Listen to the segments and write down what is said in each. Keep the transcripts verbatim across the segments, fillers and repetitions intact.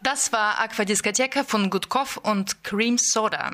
Das war Aqua Discoteca von Gudkov und Cream Soda.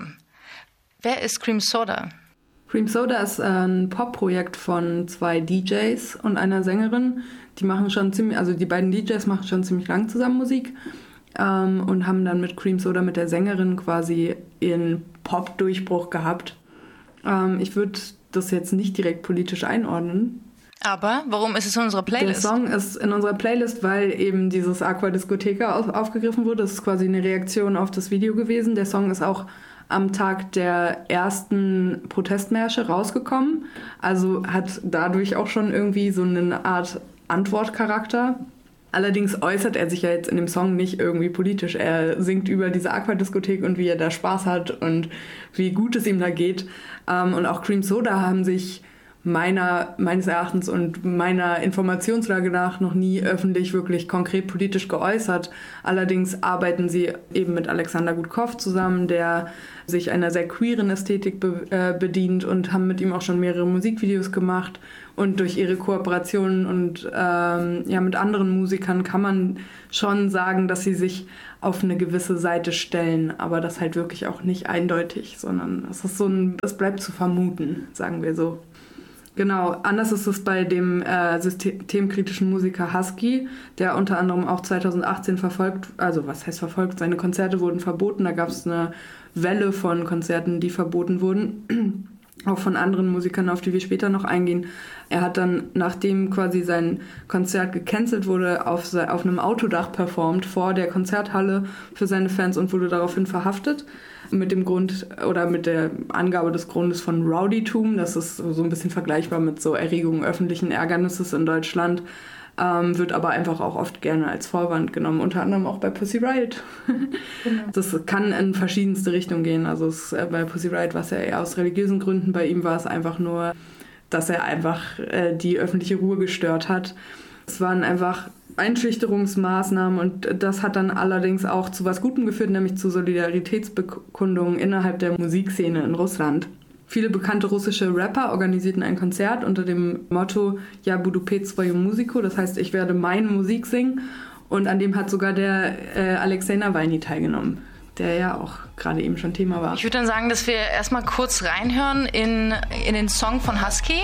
Wer ist Cream Soda? Cream Soda ist ein Pop-Projekt von zwei D Js und einer Sängerin. Die machen schon ziemlich, also die beiden D Js machen schon ziemlich lang zusammen Musik ähm, und haben dann mit Cream Soda, mit der Sängerin, quasi ihren Pop-Durchbruch gehabt. Ähm, ich würde das jetzt nicht direkt politisch einordnen. Aber warum ist es in unserer Playlist? Der Song ist in unserer Playlist, weil eben dieses Aqua Discoteca auf, aufgegriffen wurde. Das ist quasi eine Reaktion auf das Video gewesen. Der Song ist auch am Tag der ersten Protestmärsche rausgekommen. Also hat dadurch auch schon irgendwie so eine Art Antwortcharakter. Allerdings äußert er sich ja jetzt in dem Song nicht irgendwie politisch. Er singt über diese Aqua-Diskothek und wie er da Spaß hat und wie gut es ihm da geht. Und auch Cream Soda haben sich meiner, meines Erachtens und meiner Informationslage nach noch nie öffentlich wirklich konkret politisch geäußert. Allerdings arbeiten sie eben mit Alexander Gudkov zusammen, der sich einer sehr queeren Ästhetik be- äh, bedient, und haben mit ihm auch schon mehrere Musikvideos gemacht. Und durch ihre Kooperationen und ähm, ja, mit anderen Musikern kann man schon sagen, dass sie sich auf eine gewisse Seite stellen, aber das halt wirklich auch nicht eindeutig, sondern es ist so ein, es bleibt zu vermuten, sagen wir so. Genau, anders ist es bei dem äh, systemkritischen Musiker Husky, der unter anderem auch zweitausendachtzehn verfolgt, also was heißt verfolgt, seine Konzerte wurden verboten, da gab es eine Welle von Konzerten, die verboten wurden, auch von anderen Musikern, auf die wir später noch eingehen. Er hat dann, nachdem quasi sein Konzert gecancelt wurde, auf, auf einem Autodach performt vor der Konzerthalle für seine Fans und wurde daraufhin verhaftet. Mit dem Grund oder mit der Angabe des Grundes von Rowdytum, das ist so ein bisschen vergleichbar mit so Erregung öffentlichen Ärgernisses in Deutschland, ähm, wird aber einfach auch oft gerne als Vorwand genommen, unter anderem auch bei Pussy Riot. Genau. Das kann in verschiedenste Richtungen gehen. Also es, äh, bei Pussy Riot war es ja eher aus religiösen Gründen, bei ihm war es einfach nur, dass er einfach äh, die öffentliche Ruhe gestört hat. Es waren einfach Einschüchterungsmaßnahmen und das hat dann allerdings auch zu was Gutem geführt, nämlich zu Solidaritätsbekundungen innerhalb der Musikszene in Russland. Viele bekannte russische Rapper organisierten ein Konzert unter dem Motto Ja budu pet svoju muziku, das heißt, ich werde meine Musik singen, und an dem hat sogar der äh, Alexei Nawalny teilgenommen, der ja auch gerade eben schon Thema war. Ich würde dann sagen, dass wir erstmal kurz reinhören in, in den Song von Husky.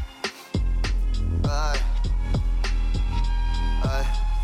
Ай, ай,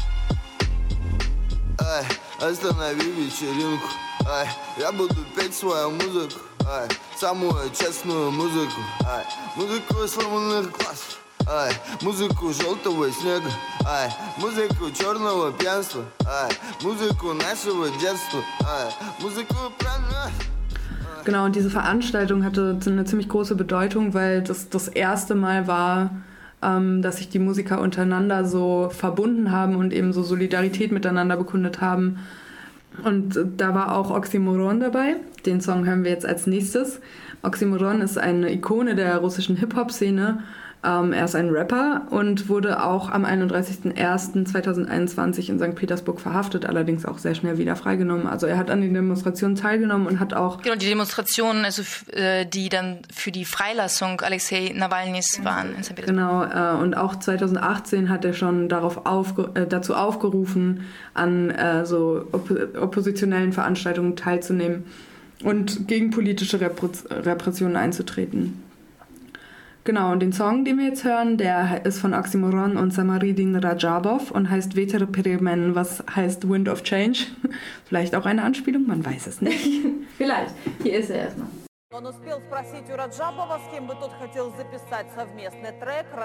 ай, останови вечеринку, ай, я буду петь свою музыку, ай, самую честную музыку, ай, музыку сломанных глаз, ай, музыку желтого снега, ай, музыку черного пьянства, ай, музыку нашего детства, ай, музыку про нас. Genau, und diese Veranstaltung hatte eine ziemlich große Bedeutung, weil das das erste Mal war, ähm, dass sich die Musiker untereinander so verbunden haben und eben so Solidarität miteinander bekundet haben. Und da war auch Oxymoron dabei. Den Song hören wir jetzt als nächstes. Oxymoron ist eine Ikone der russischen Hip-Hop-Szene. Ähm, er ist ein Rapper und wurde auch am einunddreißigsten ersten zweitausendeinundzwanzig in Sankt Petersburg verhaftet, allerdings auch sehr schnell wieder freigenommen. Also er hat an den Demonstrationen teilgenommen und hat auch... Genau, die Demonstrationen, also die dann für die Freilassung Alexei Nawalnys waren in Sankt Petersburg. Genau, äh, und auch zweitausendachtzehn hat er schon darauf aufge- äh, dazu aufgerufen, an äh, so opp- oppositionellen Veranstaltungen teilzunehmen und gegen politische Repr- Repressionen einzutreten. Genau, und den Song, den wir jetzt hören, der ist von Oxymoron und Samaridin Rajabov und heißt Veter Peremen, was heißt Wind of Change. Vielleicht auch eine Anspielung, man weiß es nicht. Vielleicht. Hier ist er erstmal. Он успел спросить у Раджабова, с кем бы тот хотел записать совместный трек.